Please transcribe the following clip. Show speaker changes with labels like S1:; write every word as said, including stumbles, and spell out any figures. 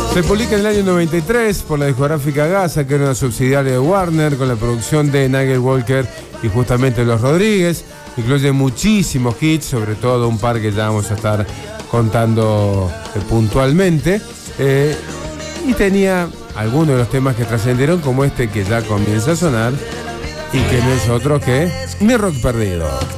S1: Se publica en el año noventa y tres por la discográfica Gaza, que era una subsidiaria de Warner, con la producción de Nigel Walker y justamente Los Rodríguez. Incluye muchísimos hits, sobre todo un par que ya vamos a estar contando eh, puntualmente. Eh, y tenía algunos de los temas que trascendieron, como este que ya comienza a sonar y que no es otro que Mi Rock Perdido.